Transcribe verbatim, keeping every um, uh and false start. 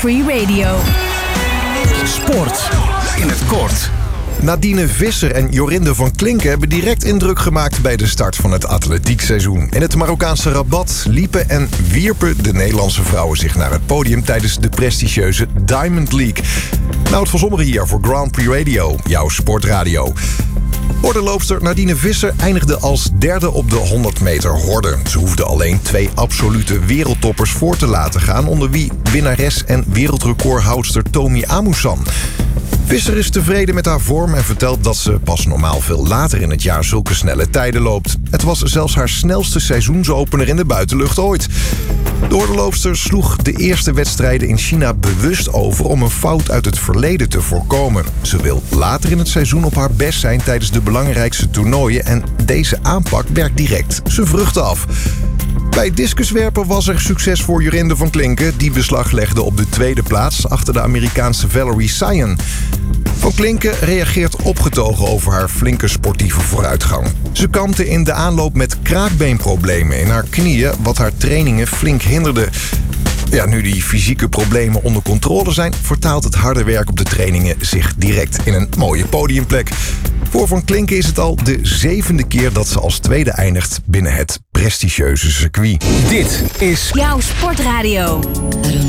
Free Radio. Sport in het kort. Nadine Visser en Jorinde van Klinken hebben direct indruk gemaakt bij de start van het atletiekseizoen. In het Marokkaanse Rabat liepen en wierpen de Nederlandse vrouwen zich naar het podium tijdens de prestigieuze Diamond League. Nou, het van Sommeren hier voor Grand Prix Radio, jouw sportradio. Hordenloopster Nadine Visser eindigde als derde op de honderd meter horde. Ze hoefde alleen twee absolute wereldtoppers voor te laten gaan, onder wie winnares en wereldrecordhoudster Tomi Amusan. Visser is tevreden met haar vorm en vertelt dat ze pas normaal veel later in het jaar zulke snelle tijden loopt. Het was zelfs haar snelste seizoensopener in de buitenlucht ooit. De hordenloopster sloeg de eerste wedstrijden in China bewust over om een fout uit het verleden te voorkomen. Ze wil later in het seizoen op haar best zijn tijdens de belangrijkste toernooien en deze aanpak werkt direct zijn vruchten af. Bij discuswerpen was er succes voor Jorinde van Klinken, die beslag legde op de tweede plaats achter de Amerikaanse Valerie Syon. Van Klinken reageert opgetogen over haar flinke sportieve vooruitgang. Ze kampte in de aanloop met kraakbeenproblemen in haar knieën, wat haar trainingen flink hinderde. Ja, nu die fysieke problemen onder controle zijn, vertaalt het harde werk op de trainingen zich direct in een mooie podiumplek. Voor Van Klinken is het al de zevende keer dat ze als tweede eindigt binnen het prestigieuze circuit. Dit is Jouw sportradio.